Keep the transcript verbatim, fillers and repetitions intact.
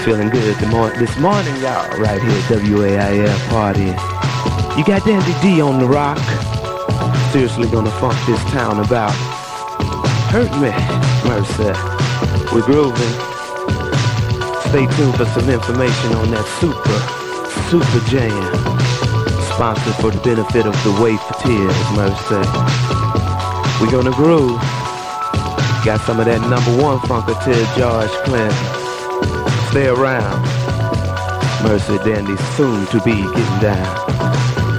feeling good the mor- this morning, y'all, right here at W A I F party. You got Dandy D on the rock. Seriously gonna funk this town about. Hurt me, Mercy. We're grooving. Stay tuned for some information on that super, super jam. Sponsored for the benefit of the Waveteers, Mercy. We're gonna groove. Got some of that number one funketeer, George Clinton. Stay around. Mercy Dandy soon to be getting down.